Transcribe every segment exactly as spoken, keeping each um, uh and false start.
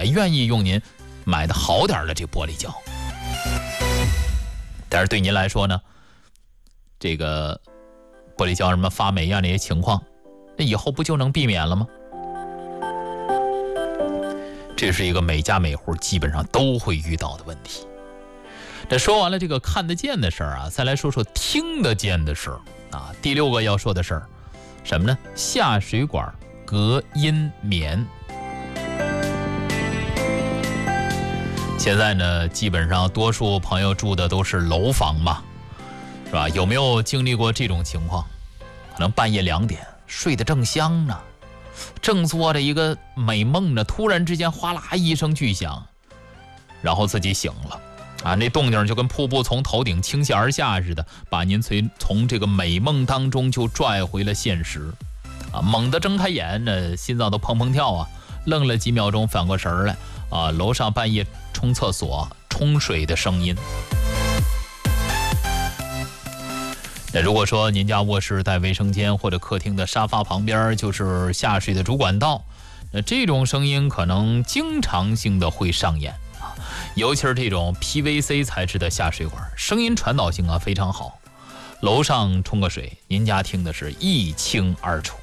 愿意用您买的好点的这玻璃胶。但是对您来说呢，这个玻璃胶什么发霉啊那些情况，那以后不就能避免了吗？这是一个每家每户基本上都会遇到的问题。这说完了这个看得见的事儿啊，再来说说听得见的事儿啊。第六个要说的事儿什么呢？下水管隔音棉。现在呢，基本上多数朋友住的都是楼房嘛，是吧？有没有经历过这种情况？可能半夜两点睡得正香呢，正做着一个美梦呢，突然之间哗啦一声巨响，然后自己醒了啊，那动静就跟瀑布从头顶倾泻而下似的，把您从从这个美梦当中就拽回了现实啊！猛地睁开眼呢，心脏都砰砰跳啊，愣了几秒钟反过神来啊，楼上半夜冲厕所冲水的声音。那如果说您家卧室带卫生间，或者客厅的沙发旁边就是下水的主管道，那这种声音可能经常性的会上演啊，尤其是这种 P V C 材质的下水管，声音传导性啊非常好，楼上冲个水，您家听的是一清二楚。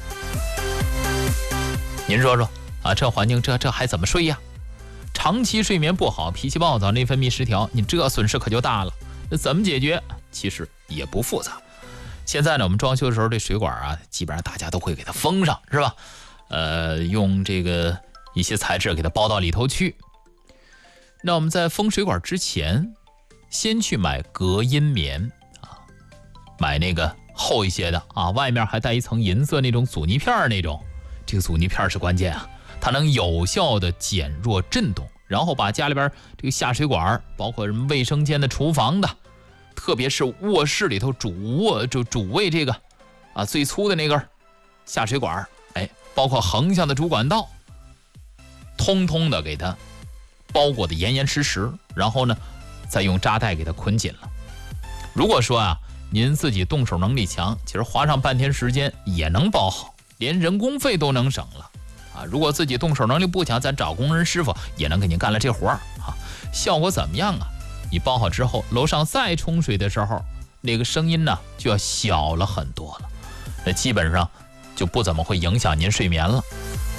您说说啊，这环境这这还怎么睡呀？长期睡眠不好，脾气暴躁，内分泌失调，你这损失可就大了。那怎么解决？其实也不复杂。现在呢，我们装修的时候这水管啊，基本上大家都会给它封上，是吧？呃，用这个一些材质给它包到里头去。那我们在封水管之前，先去买隔音棉啊，买那个厚一些的啊，外面还带一层银色那种阻尼片那种。这个阻尼片是关键啊，它能有效的减弱震动，然后把家里边这个下水管，包括什么卫生间的、厨房的，特别是卧室里头主卧就主卫这个啊最粗的那根下水管，哎，包括横向的主管道，通通的给它包裹的严严实实，然后呢再用扎带给它捆紧了。如果说啊您自己动手能力强，其实花上半天时间也能包好，连人工费都能省了啊！如果自己动手能力不强，咱找工人师傅也能给您干了这活儿啊！效果怎么样啊？你包好之后，楼上再冲水的时候，那个声音呢就要小了很多了，那基本上就不怎么会影响您睡眠了。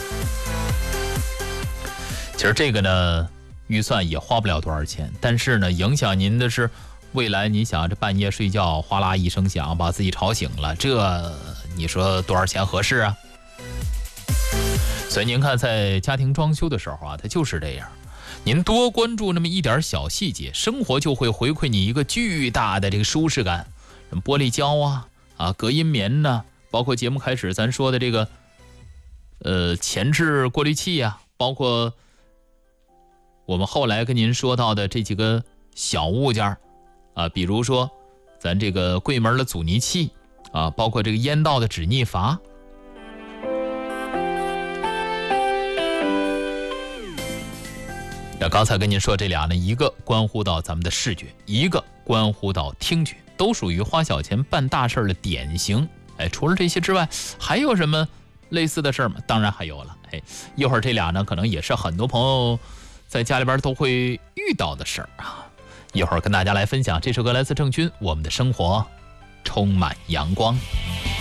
其实这个呢，预算也花不了多少钱，但是呢，影响您的是未来你想这半夜睡觉哗啦一声响，把自己吵醒了，这你说多少钱合适啊？所以您看，在家庭装修的时候啊，它就是这样。您多关注那么一点小细节，生活就会回馈你一个巨大的这个舒适感。什么玻璃胶啊，啊，隔音棉呐、啊，包括节目开始咱说的这个，呃，前置过滤器啊，包括我们后来跟您说到的这几个小物件啊，比如说咱这个柜门的阻尼器啊，包括这个烟道的止逆阀。那刚才跟您说这俩呢，一个关乎到咱们的视觉，一个关乎到听觉，都属于花小钱办大事的典型。哎，除了这些之外，还有什么类似的事儿吗？当然还有了。哎，一会儿这俩呢，可能也是很多朋友在家里边都会遇到的事儿啊。一会儿跟大家来分享。这首歌来自郑钧，《我们的生活充满阳光》。